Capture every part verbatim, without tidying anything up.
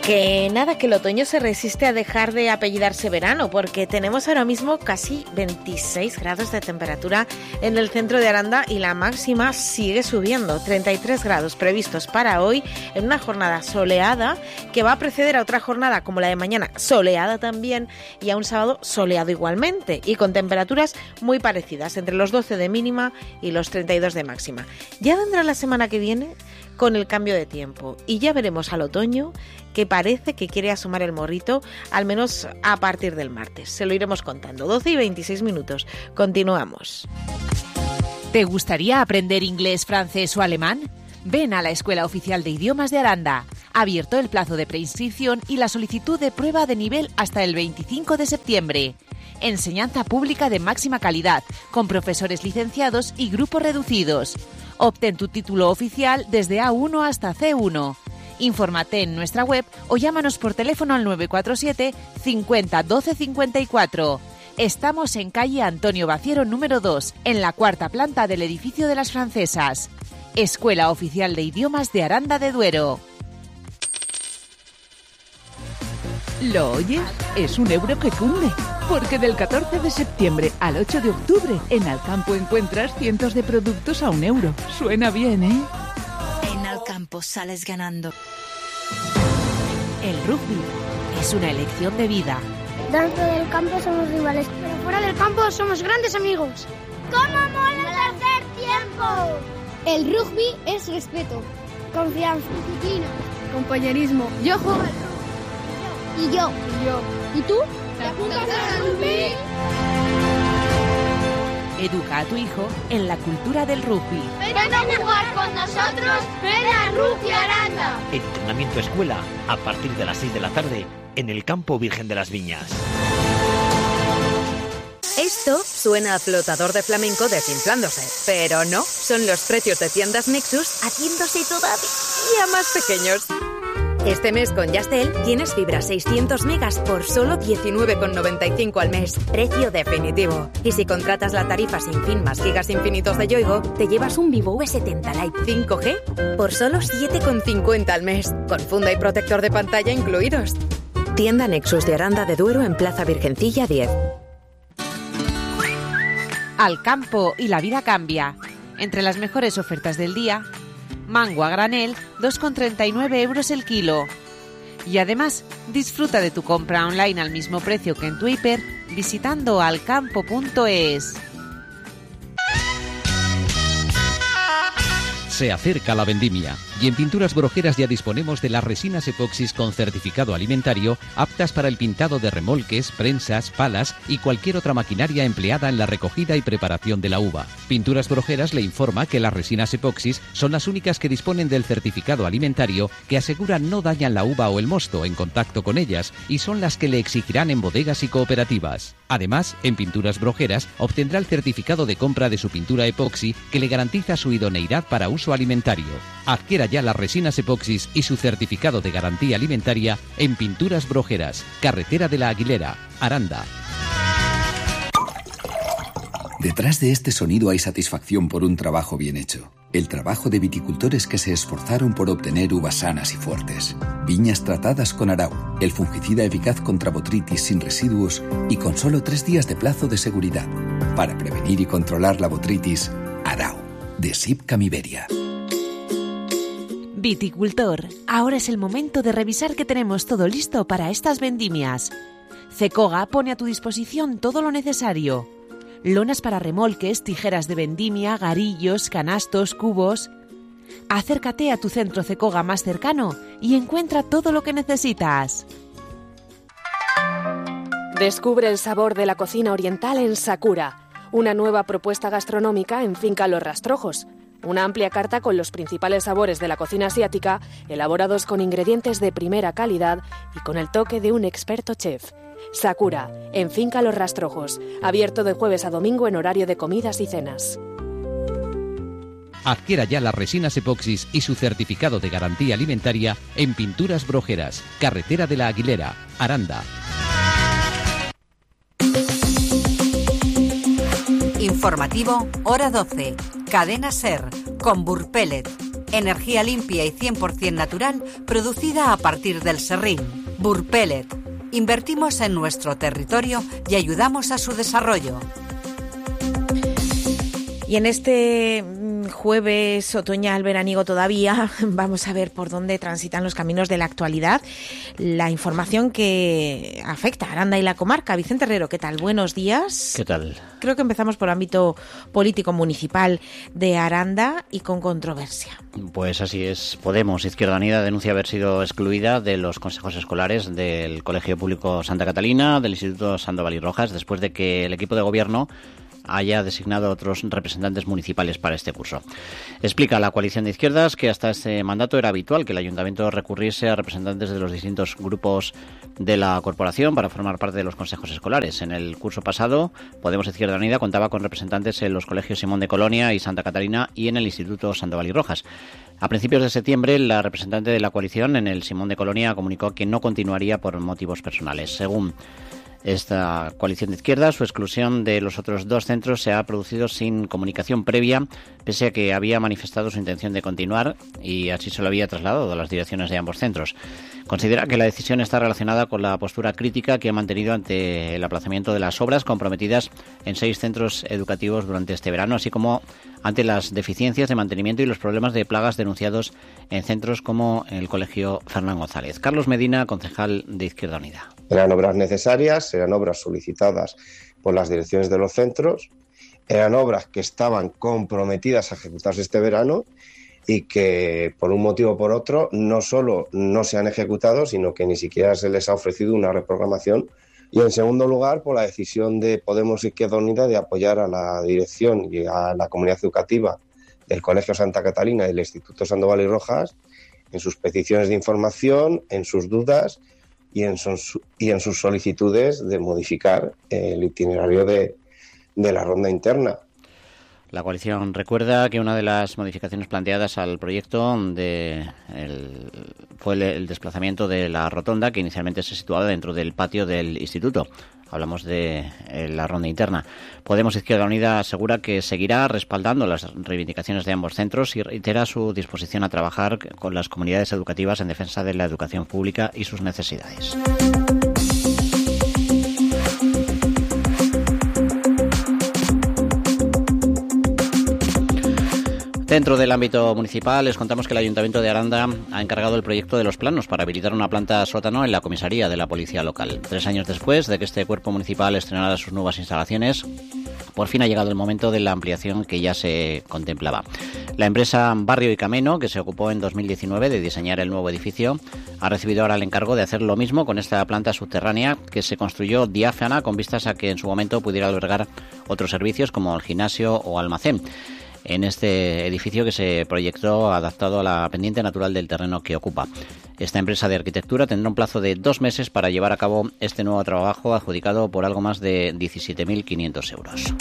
Que nada, que el otoño se resiste a dejar de apellidarse verano, porque tenemos ahora mismo casi veintiséis grados de temperatura en el centro de Aranda y la máxima sigue subiendo, treinta y tres grados previstos para hoy en una jornada soleada que va a preceder a otra jornada como la de mañana, soleada también, y a un sábado soleado igualmente y con temperaturas muy parecidas, entre los doce de mínima y los treinta y dos de máxima. Ya vendrá la semana que viene con el cambio de tiempo y ya veremos al otoño que parece que quiere asomar el morrito, al menos a partir del martes. Se lo iremos contando. doce y veintiséis minutos. Continuamos. ¿Te gustaría aprender inglés, francés o alemán? Ven a la Escuela Oficial de Idiomas de Aranda. Abierto el plazo de preinscripción y la solicitud de prueba de nivel hasta el veinticinco de septiembre. Enseñanza pública de máxima calidad, con profesores licenciados y grupos reducidos. Obtén tu título oficial desde A uno hasta C uno. Infórmate en nuestra web o llámanos por teléfono al nueve cuatro siete cincuenta doce cincuenta y cuatro. Estamos en calle Antonio Baciero número dos, en la cuarta planta del edificio de las Francesas. Escuela Oficial de Idiomas de Aranda de Duero. ¿Lo oyes? Es un euro que cunde. Porque del catorce de septiembre al ocho de octubre en Alcampo encuentras cientos de productos a un euro. Suena bien, ¿eh? En Alcampo sales ganando. El rugby es una elección de vida. Dentro del campo somos rivales, pero fuera del campo somos grandes amigos. ¡Cómo mola el tercer tiempo! El rugby es respeto, confianza, disciplina, compañerismo. Yo juego al rugby. Y yo. Y yo. ¿Y tú? ¿Te apuntas al rugby? Educa a tu hijo en la cultura del rugby. Ven a jugar con nosotros, ven a Rugby Aranda. Entrenamiento escuela a partir de las seis de la tarde en el Campo Virgen de las Viñas. Esto suena a flotador de flamenco desinflándose, pero no, son los precios de tiendas Nexus haciéndose todavía más pequeños. Este mes con Yastel tienes fibra seiscientos megas por solo diecinueve con noventa y cinco al mes. Precio definitivo. Y si contratas la tarifa sin fin más gigas infinitos de Yoigo, te llevas un Vivo V setenta Lite cinco G por solo siete con cincuenta al mes. Con funda y protector de pantalla incluidos. Tienda Nexus de Aranda de Duero en Plaza Virgencilla diez. Al campo y la vida cambia. Entre las mejores ofertas del día, mango a granel, dos con treinta y nueve euros el kilo. Y además, disfruta de tu compra online al mismo precio que en tu hiper visitando alcampo punto es. Se acerca la vendimia y en Pinturas Brojeras ya disponemos de las resinas epoxis con certificado alimentario aptas para el pintado de remolques, prensas, palas y cualquier otra maquinaria empleada en la recogida y preparación de la uva. Pinturas Brojeras le informa que las resinas epoxis son las únicas que disponen del certificado alimentario que aseguran no dañan la uva o el mosto en contacto con ellas y son las que le exigirán en bodegas y cooperativas. Además, en Pinturas Brojeras obtendrá el certificado de compra de su pintura epoxi que le garantiza su idoneidad para uso alimentario. Adquiera ya las resinas epoxis y su certificado de garantía alimentaria en Pinturas Brojeras, carretera de la Aguilera, Aranda. Detrás de este sonido hay satisfacción por un trabajo bien hecho. El trabajo de viticultores que se esforzaron por obtener uvas sanas y fuertes. Viñas tratadas con Arau, el fungicida eficaz contra botritis sin residuos y con solo tres días de plazo de seguridad. Para prevenir y controlar la botritis, Arau, de Sipcam Iberia. Viticultor, ahora es el momento de revisar que tenemos todo listo para estas vendimias. Cecoga pone a tu disposición todo lo necesario. Lonas para remolques, tijeras de vendimia, garillos, canastos, cubos. Acércate a tu centro Cecoga más cercano y encuentra todo lo que necesitas. Descubre el sabor de la cocina oriental en Sakura, una nueva propuesta gastronómica en Finca Los Rastrojos. Una amplia carta con los principales sabores de la cocina asiática, elaborados con ingredientes de primera calidad y con el toque de un experto chef. Sakura, en Finca Los Rastrojos, abierto de jueves a domingo en horario de comidas y cenas. Adquiera ya las resinas epoxis y su certificado de garantía alimentaria en Pinturas Brojeras, carretera de la Aguilera, Aranda. Informativo, hora doce. Cadena SER, con Burpelet. energía limpia y cien por ciento natural producida a partir del serrín. Burpellet. Invertimos en nuestro territorio y ayudamos a su desarrollo. Y en este jueves otoñal veraniego todavía vamos a ver por dónde transitan los caminos de la actualidad, la información que afecta a Aranda y la comarca. Vicente Herrero, ¿qué tal? Buenos días. ¿Qué tal? Creo que empezamos por ámbito político municipal de Aranda y con controversia. Pues así es. Podemos, Izquierda Unida, denuncia haber sido excluida de los consejos escolares del Colegio Público Santa Catalina, del Instituto Sandoval y Rojas, después de que el equipo de gobierno haya designado otros representantes municipales para este curso. Explica la coalición de izquierdas que hasta este mandato era habitual que el ayuntamiento recurriese a representantes de los distintos grupos de la corporación para formar parte de los consejos escolares. En el curso pasado, Podemos Izquierda Unida contaba con representantes en los colegios Simón de Colonia y Santa Catalina y en el Instituto Sandoval y Rojas. A principios de septiembre, la representante de la coalición en el Simón de Colonia comunicó que no continuaría por motivos personales. Según esta coalición de izquierdas, su exclusión de los otros dos centros se ha producido sin comunicación previa, pese a que había manifestado su intención de continuar y así se lo había trasladado a las direcciones de ambos centros. Considera que la decisión está relacionada con la postura crítica que ha mantenido ante el aplazamiento de las obras comprometidas en seis centros educativos durante este verano, así como ante las deficiencias de mantenimiento y los problemas de plagas denunciados en centros como el Colegio Fernán González. Carlos Medina, concejal de Izquierda Unida. Eran obras necesarias, eran obras solicitadas por las direcciones de los centros, eran obras que estaban comprometidas a ejecutarse este verano y que por un motivo o por otro no solo no se han ejecutado, sino que ni siquiera se les ha ofrecido una reprogramación. Y en segundo lugar, por la decisión de Podemos Izquierda Unida de apoyar a la dirección y a la comunidad educativa del Colegio Santa Catalina y del Instituto Sandoval y Rojas en sus peticiones de información, en sus dudas y en sus, y en sus solicitudes de modificar el itinerario de, de la ronda interna. La coalición recuerda que una de las modificaciones planteadas al proyecto de el, fue el, el desplazamiento de la rotonda, que inicialmente se situaba dentro del patio del instituto. Hablamos de eh, la ronda interna. Podemos Izquierda Unida asegura que seguirá respaldando las reivindicaciones de ambos centros y reitera su disposición a trabajar con las comunidades educativas en defensa de la educación pública y sus necesidades. Dentro del ámbito municipal, les contamos que el Ayuntamiento de Aranda ha encargado el proyecto de los planos para habilitar una planta sótano en la comisaría de la Policía Local. Tres años después de que este cuerpo municipal estrenara sus nuevas instalaciones, por fin ha llegado el momento de la ampliación que ya se contemplaba. La empresa Barrio y Cameno, que se ocupó en dos mil diecinueve de diseñar el nuevo edificio, ha recibido ahora el encargo de hacer lo mismo con esta planta subterránea que se construyó diáfana con vistas a que en su momento pudiera albergar otros servicios como el gimnasio o almacén. En este edificio que se proyectó adaptado a la pendiente natural del terreno que ocupa. Esta empresa de arquitectura tendrá un plazo de dos meses para llevar a cabo este nuevo trabajo adjudicado por algo más de diecisiete mil quinientos euros.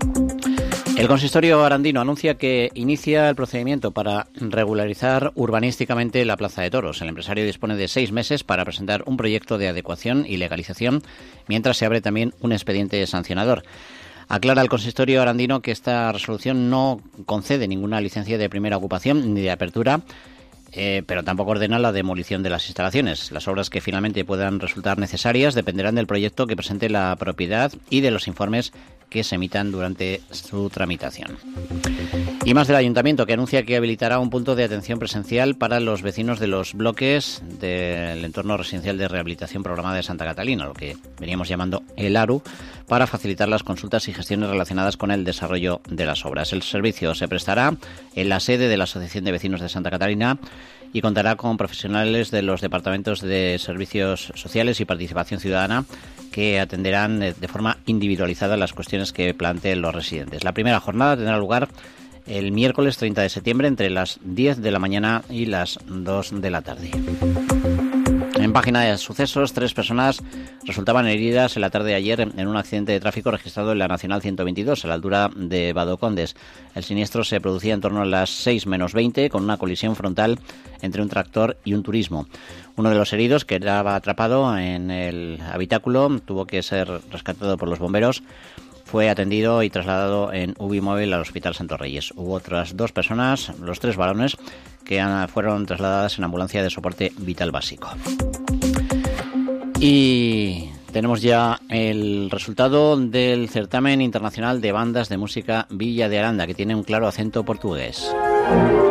El consistorio arandino anuncia que inicia el procedimiento para regularizar urbanísticamente la Plaza de Toros. El empresario dispone de seis meses para presentar un proyecto de adecuación y legalización, mientras se abre también un expediente sancionador. Aclara el consistorio arandino que esta resolución no concede ninguna licencia de primera ocupación ni de apertura, eh, pero tampoco ordena la demolición de las instalaciones. Las obras que finalmente puedan resultar necesarias dependerán del proyecto que presente la propiedad y de los informes que se emitan durante su tramitación. Y más del Ayuntamiento, que anuncia que habilitará un punto de atención presencial para los vecinos de los bloques del entorno residencial de rehabilitación programada de Santa Catalina, lo que veníamos llamando el ARU, para facilitar las consultas y gestiones relacionadas con el desarrollo de las obras. El servicio se prestará en la sede de la Asociación de Vecinos de Santa Catalina y contará con profesionales de los departamentos de Servicios Sociales y Participación Ciudadana que atenderán de forma individualizada las cuestiones que planteen los residentes. La primera jornada tendrá lugar el miércoles treinta de septiembre entre las diez de la mañana y las dos de la tarde. En página de sucesos, tres personas resultaban heridas en la tarde de ayer en un accidente de tráfico registrado en la Nacional ciento veintidós, a la altura de Badocondes. El siniestro se producía en torno a las seis menos veinte, con una colisión frontal entre un tractor y un turismo. Uno de los heridos, que estaba atrapado en el habitáculo, tuvo que ser rescatado por los bomberos. Fue atendido y trasladado en U B I móvil al Hospital Santo Reyes. Hubo otras dos personas, los tres varones, que fueron trasladadas en ambulancia de soporte vital básico. Y tenemos ya el resultado del certamen internacional de bandas de música Villa de Aranda, que tiene un claro acento portugués.